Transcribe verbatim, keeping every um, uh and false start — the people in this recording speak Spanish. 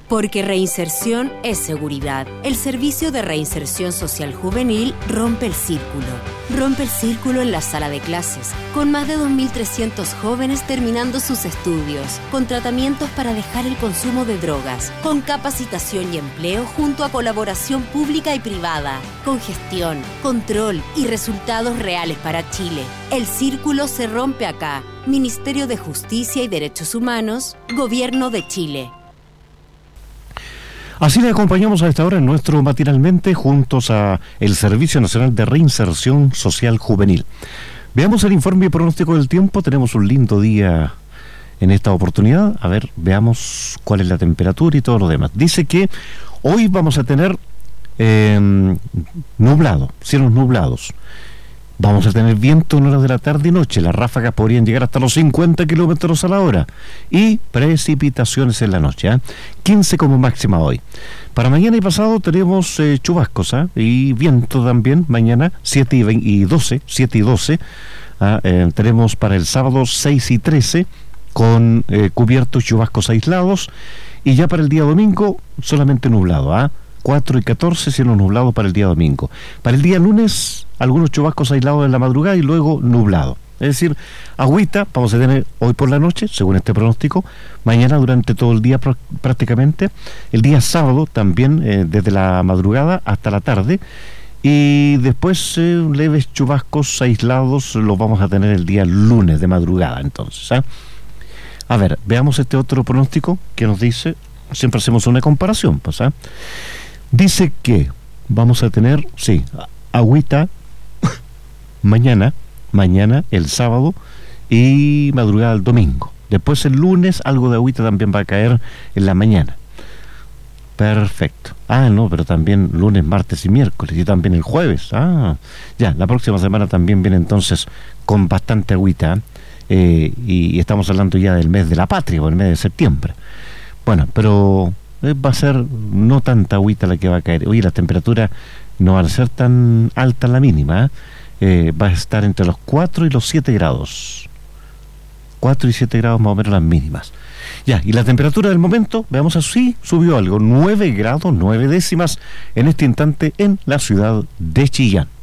Porque reinserción es seguridad. El Servicio de Reinserción Social Juvenil rompe el círculo. Rompe el círculo en la sala de clases, con más de dos mil trescientos jóvenes terminando sus estudios, con tratamientos para dejar el consumo de drogas, con capacitación y empleo junto a colaboración pública y privada, con gestión, control y resultados reales para Chile. El círculo se rompe acá. Ministerio de Justicia y Derechos Humanos, Gobierno de Chile. Así le acompañamos a esta hora en nuestro Matinalmente juntos a el Servicio Nacional de Reinserción Social Juvenil. Veamos el informe y pronóstico del tiempo. Tenemos un lindo día en esta oportunidad. A ver, veamos cuál es la temperatura y todo lo demás. Dice que hoy vamos a tener eh, nublado, cielos nublados. Vamos a tener viento en horas de la tarde y noche. Las ráfagas podrían llegar hasta los cincuenta kilómetros a la hora. Y precipitaciones en la noche. ¿eh? quince como máxima hoy. Para mañana y pasado tenemos eh, chubascos ¿eh? y viento también. Mañana siete y, veinte y doce. siete y doce. ¿eh? Eh, tenemos para el sábado seis y trece con eh, cubiertos chubascos aislados. Y ya para el día domingo solamente nublado. ¿eh? cuatro y catorce, cielo nublado para el día domingo. Para el día lunes, algunos chubascos aislados en la madrugada y luego nublado. Es decir, agüita vamos a tener hoy por la noche, según este pronóstico, mañana durante todo el día pr- prácticamente, el día sábado también, eh, desde la madrugada hasta la tarde, y después eh, leves chubascos aislados los vamos a tener el día lunes de madrugada, entonces. ¿eh? A ver, veamos este otro pronóstico que nos dice, siempre hacemos una comparación, pues, ¿eh? Dice que vamos a tener, sí, agüita mañana, mañana, el sábado y madrugada el domingo. Después el lunes algo de agüita también va a caer en la mañana. Perfecto. Ah, no, pero también lunes, martes y miércoles y también el jueves. Ah, ya, la próxima semana también viene entonces con bastante agüita eh, y estamos hablando ya del mes de la patria, o el mes de septiembre. Bueno, pero va a ser no tanta agüita la que va a caer. Oye, la temperatura no va a ser tan alta la mínima, ¿eh? Eh, va a estar entre los cuatro y los siete grados. cuatro y siete grados más o menos las mínimas. Ya, y la temperatura del momento, veamos así, subió algo, nueve grados, nueve décimas en este instante en la ciudad de Chillán.